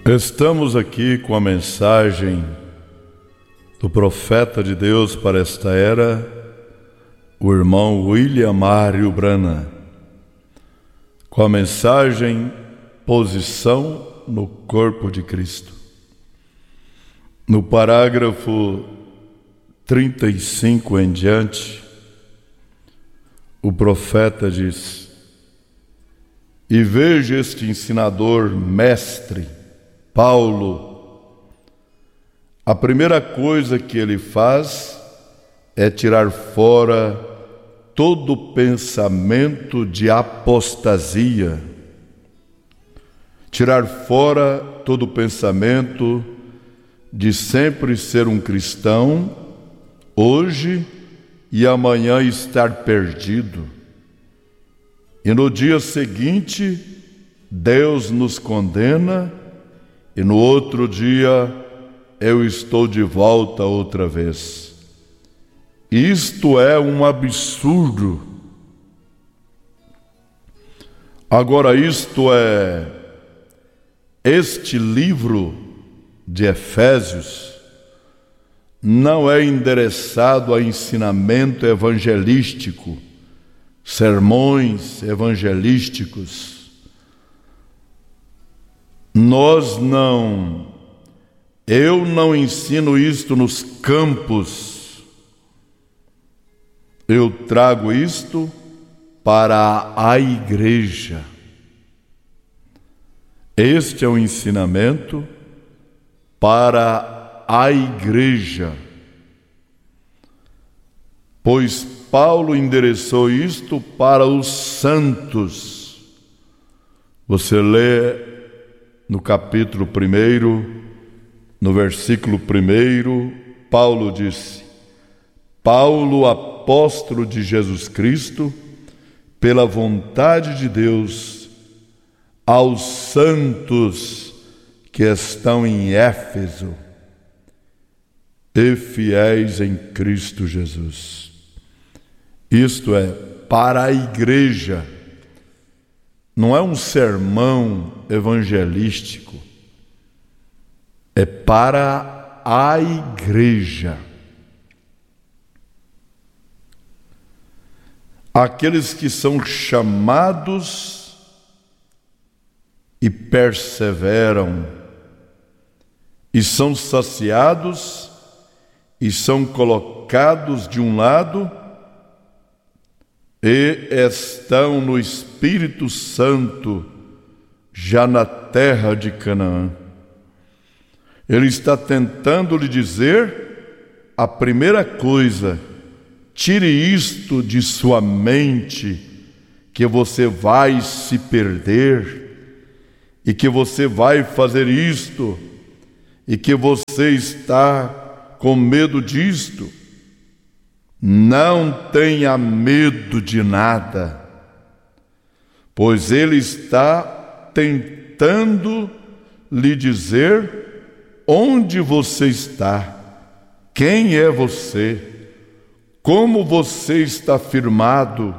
Estamos aqui com a mensagem do profeta de Deus para esta era, o irmão William Mário Brana, com a mensagem Posição no Corpo de Cristo. No parágrafo 35 em diante, o profeta diz: E vejo este ensinador mestre, Paulo. A primeira coisa que ele faz é tirar fora todo pensamento de apostasia, tirar fora todo pensamento de sempre ser um cristão, hoje e amanhã estar perdido. E no dia seguinte, Deus nos condena, e no outro dia eu estou de volta outra vez. Isto é um absurdo. Agora, este livro de Efésios não é endereçado a ensinamento evangelístico, sermões evangelísticos. Eu não ensino isto nos campos. Eu trago isto para a igreja. Este é o ensinamento para a igreja. Pois Paulo endereçou isto para os santos. Você lê no capítulo 1, no versículo 1, Paulo disse: Paulo, apóstolo de Jesus Cristo, pela vontade de Deus, aos santos que estão em Éfeso e fiéis em Cristo Jesus. Isto é, para a igreja. Não é um sermão evangelístico, é para a igreja. Aqueles que são chamados e perseveram, e são saciados, e são colocados de um lado, e estão no Espírito Santo, já na terra de Canaã. Ele está tentando lhe dizer a primeira coisa: tire isto de sua mente, que você vai se perder, e que você vai fazer isto, e que você está com medo disto. Não tenha medo de nada, pois ele está tentando lhe dizer onde você está, quem é você, como você está firmado.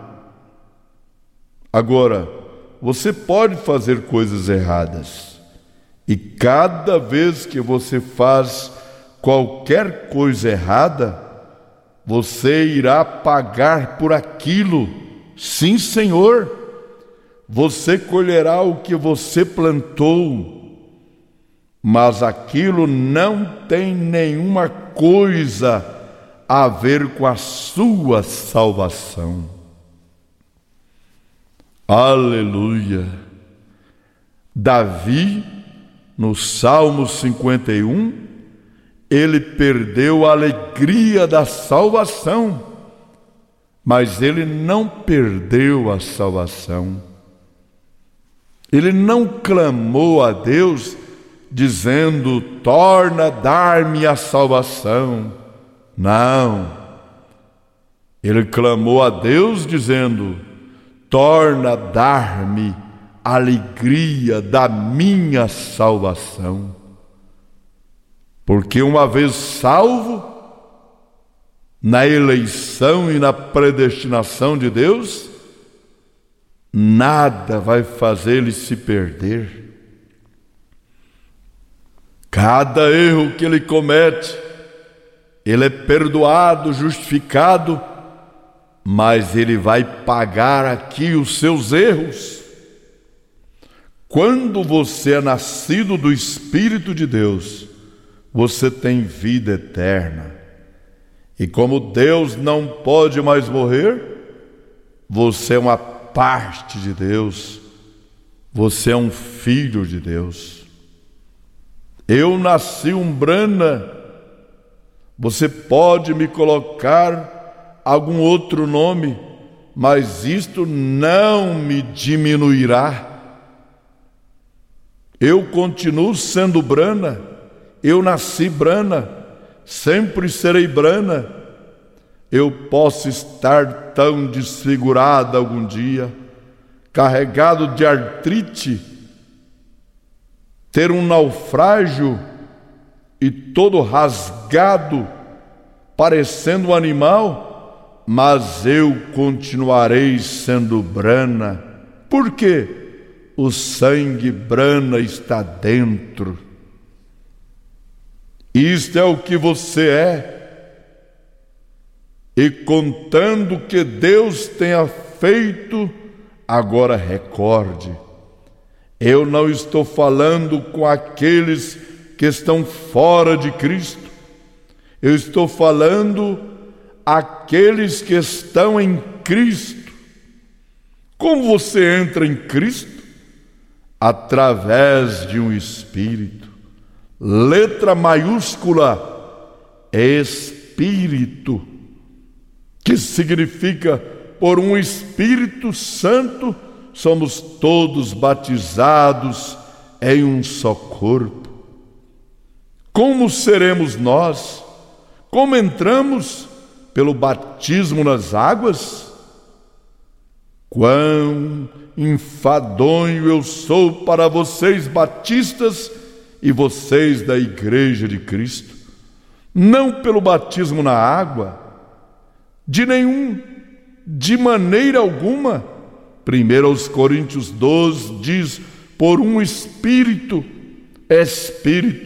Agora, você pode fazer coisas erradas, e cada vez que você faz qualquer coisa errada, você irá pagar por aquilo. Sim, Senhor, você colherá o que você plantou, mas aquilo não tem nenhuma coisa a ver com a sua salvação. Aleluia! Davi, no Salmo 51, ele perdeu a alegria da salvação, mas ele não perdeu a salvação. Ele não clamou a Deus dizendo: torna a dar-me a salvação. Não. Ele clamou a Deus dizendo: torna a dar-me a alegria da minha salvação. Porque uma vez salvo, na eleição e na predestinação de Deus, nada vai fazer ele se perder. Cada erro que ele comete, ele é perdoado, justificado, mas ele vai pagar aqui os seus erros. Quando você é nascido do Espírito de Deus, você tem vida eterna. E como Deus não pode mais morrer, você é uma parte de Deus. Você é um filho de Deus. Eu nasci umbrana. Você pode me colocar algum outro nome, mas isto não me diminuirá. Eu continuo sendo Brana. Eu nasci Brana. Sempre serei Brana. Eu posso estar tão desfigurada algum dia, carregado de artrite, ter um naufrágio e todo rasgado, parecendo um animal, mas eu continuarei sendo Brana. Por quê? O sangue Brana está dentro. Isto é o que você é. E contando o que Deus tenha feito, agora recorde. Eu não estou falando com aqueles que estão fora de Cristo. Eu estou falando aqueles que estão em Cristo. Como você entra em Cristo? Através de um Espírito. Letra maiúscula, Espírito, que significa por um Espírito Santo somos todos batizados em um só corpo. Como seremos nós? Como entramos? Pelo batismo nas águas? Quão enfadonho eu sou para vocês batistas e vocês da Igreja de Cristo. Não pelo batismo na água, de maneira alguma. 1 Coríntios 12 diz, por um Espírito,